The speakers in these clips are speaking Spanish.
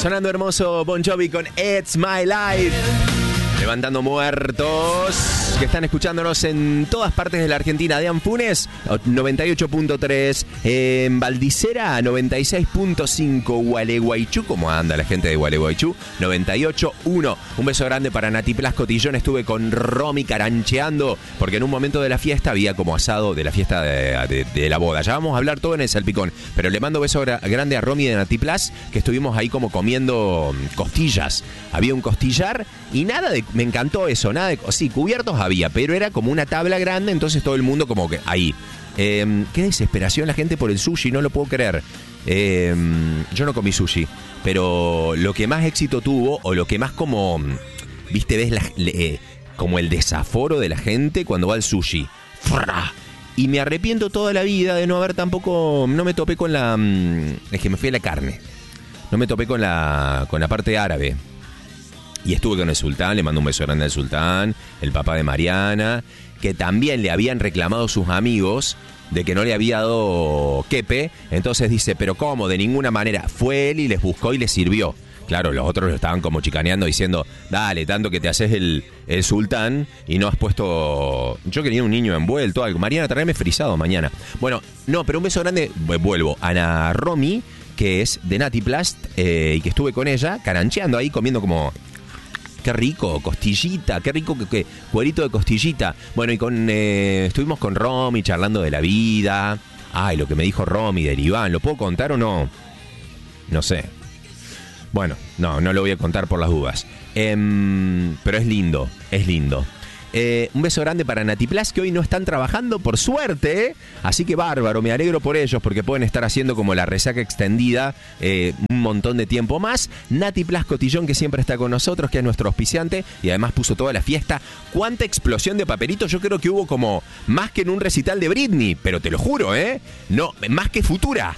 Sonando hermoso Bon Jovi con It's My Life. Levantando muertos que están escuchándonos en todas partes de la Argentina. De Anfunes, 98.3. En Valdicera, 96.5. Gualeguaychú, ¿cómo anda la gente de Gualeguaychú? 98.1. Un beso grande para Nati Plas Cotillón. Estuve con Romy carancheando, porque en un momento de la fiesta había como asado de la fiesta de la boda. Ya vamos a hablar todo en el salpicón. Pero le mando un beso grande a Romy de Nati Plas, que estuvimos ahí como comiendo costillas. Había un costillar y nada de... Me encantó eso, nada de... Sí, cubiertos había, pero era como una tabla grande, entonces todo el mundo como que ahí. Qué desesperación la gente por el sushi, no lo puedo creer. Yo no comí sushi, pero lo que más éxito tuvo, o lo que más como... ¿Viste? ¿Ves como el desaforo de la gente cuando va al sushi? ¡Fra! Y me arrepiento toda la vida de no haber tampoco... No me topé con la... Es que me fui a la carne. No me topé con la parte árabe. Y estuve con el sultán, le mando un beso grande al sultán, el papá de Mariana, que también le habían reclamado sus amigos de que no le había dado quepe. Entonces dice, pero ¿cómo? De ninguna manera. Fue él y les buscó y les sirvió. Claro, los otros lo estaban como chicaneando diciendo, dale, tanto que te haces el sultán y no has puesto... Yo quería un niño envuelto, algo. Mariana, tráeme frisado mañana. Bueno, no, pero un beso grande, vuelvo, a Ana Romy, que es de Nati Plast, y que estuve con ella, carancheando ahí, comiendo como... Qué rico, costillita, qué rico que cuerito de costillita. Bueno, y estuvimos con Romy charlando de la vida. Ay, lo que me dijo Romy del Iván, ¿lo puedo contar o no? No sé. Bueno, no lo voy a contar por las dudas. Pero es lindo, es lindo. Un beso grande para Nati Plas, que hoy no están trabajando, por suerte, ¿eh? Así que bárbaro, me alegro por ellos, porque pueden estar haciendo como la resaca extendida un montón de tiempo más. Nati Plas Cotillón, que siempre está con nosotros, que es nuestro auspiciante, y además puso toda la fiesta. ¿Cuánta explosión de papelitos? Yo creo que hubo como más que en un recital de Britney, pero te lo juro, ¿eh? No, más que Futura.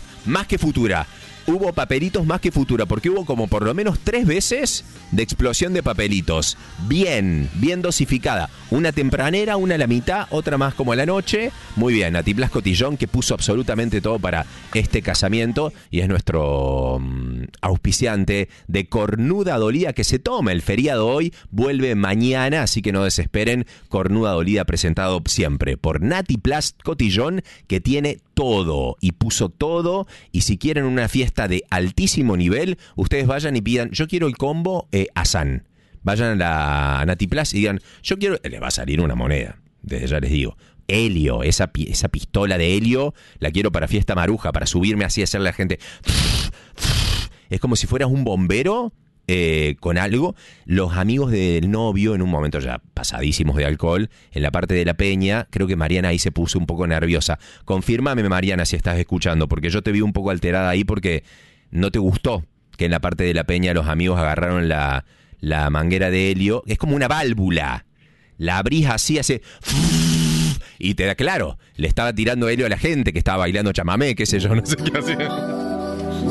Hubo papelitos más que Futura, porque hubo como por lo menos 3 veces de explosión de papelitos. Bien dosificada. Una tempranera, una a la mitad, otra más como a la noche. Muy bien, Nati Plas Cotillón, que puso absolutamente todo para este casamiento y es nuestro auspiciante de Cornuda Dolida, que se toma el feriado hoy, vuelve mañana, así que no desesperen. Cornuda Dolida presentado siempre por Nati Plas Cotillón, que tiene todo y puso todo. Y si quieren una fiesta de altísimo nivel, ustedes vayan y pidan, yo quiero el combo Asán. Vayan a Nati Plas y digan, yo quiero, les va a salir una moneda, desde ya les digo. Helio, esa pistola de helio, la quiero para fiesta maruja, para subirme así, hacerle a la gente. Es como si fueras un bombero con algo. Los amigos del novio, en un momento ya pasadísimos de alcohol, en la parte de la peña, creo que Mariana ahí se puso un poco nerviosa. Confírmame, Mariana, si estás escuchando, porque yo te vi un poco alterada ahí porque no te gustó que en la parte de la peña los amigos agarraron la manguera de helio. Es como una válvula. La abrís así, hace... Y te da claro, le estaba tirando helio a la gente que estaba bailando chamamé, qué sé yo, no sé qué hacía.